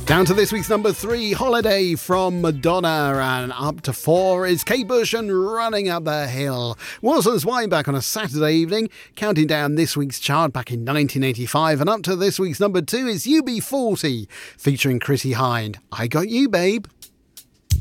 Down to this week's number 3, Holiday from Madonna, and up to 4 is Kate Bush and Running Up the Hill. Wilson's Wine back on a Saturday evening, counting down this week's chart back in 1985, and up to this week's number 2 is UB40, featuring Chrissie Hynde. I Got You, Babe.